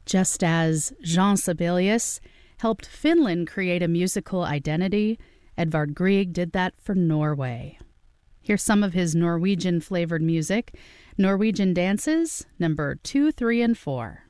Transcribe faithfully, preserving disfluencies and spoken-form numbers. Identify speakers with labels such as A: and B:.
A: Just as Jean Sibelius helped Finland create a musical identity, Edvard Grieg did that for Norway. Here's some of his Norwegian-flavored music, Norwegian Dances, number two, three, and four.